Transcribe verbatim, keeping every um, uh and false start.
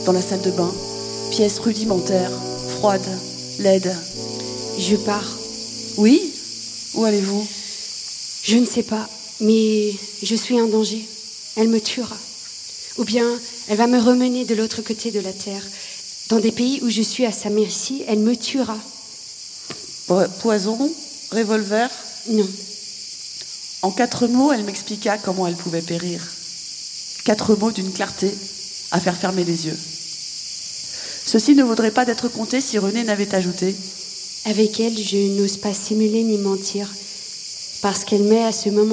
dans la salle de bain. Pièce rudimentaire, froide, laide. Je pars. Oui ? Où allez-vous ? Je ne sais pas, mais je suis en danger. Elle me tuera. Ou bien, elle va me remener de l'autre côté de la terre. Dans des pays où je suis à sa merci, elle me tuera. Po- Poison ? Revolver ? Non. En quatre mots, elle m'expliqua comment elle pouvait périr. Quatre mots d'une clarté à faire fermer les yeux. Ceci ne vaudrait pas d'être compté si René n'avait ajouté « Avec elle, je n'ose pas simuler ni mentir, parce qu'elle met à ce moment